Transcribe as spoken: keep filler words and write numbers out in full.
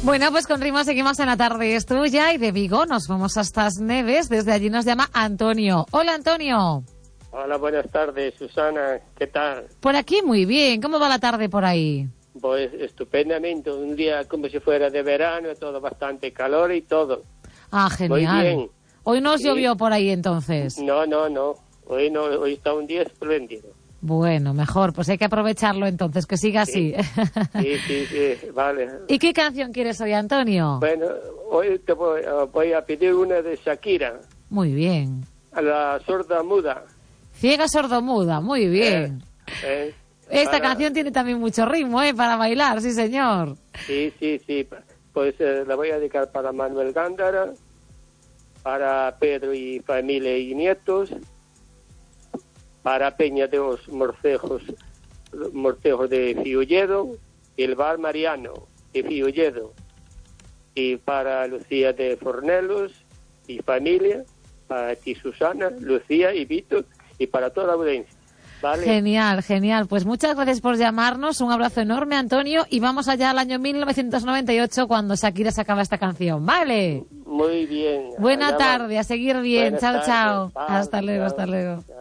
Bueno, pues con ritmo seguimos en La Tarde es Tuya y de Vigo nos vamos hasta As Neves. Desde allí nos llama Antonio. Hola, Antonio. Hola, buenas tardes, Susana. ¿Qué tal? Por aquí muy bien. ¿Cómo va la tarde por ahí? Pues estupendamente. Un día como si fuera de verano, todo bastante calor y todo. Ah, genial. Muy bien. Hoy no os Sí. llovió por ahí entonces. No, no, no. Hoy no, hoy está un día espléndido. Bueno, mejor, pues hay que aprovecharlo entonces, que siga así. Sí, sí, sí, vale. ¿Y qué canción quieres hoy, Antonio? Bueno, hoy te voy, voy a pedir una de Shakira, Muy bien. a la sorda muda. Ciega sordomuda, muy bien. Eh, eh, Esta para- canción tiene también mucho ritmo, ¿eh? Para bailar, sí, señor. Sí, sí, sí. Pues eh, la voy a dedicar para Manuel Gándara, para Pedro y familia y nietos, para Peña de los Morcejos, Morcejos de Fiulledo, y el Bar Mariano de Fiulledo, y para Lucía de Fornelos y familia, para ti Susana, Lucía y Víctor, y para toda la audiencia. ¿Vale? Genial, genial. Pues muchas gracias por llamarnos. Un abrazo enorme, Antonio. Y vamos allá al año mil novecientos noventa y ocho cuando Shakira sacaba esta canción. ¿Vale? Muy bien. Buena Allá tarde, a seguir bien. Buenas Chao, tardes. chao. Chao, Hasta luego, chao. hasta luego. Chao.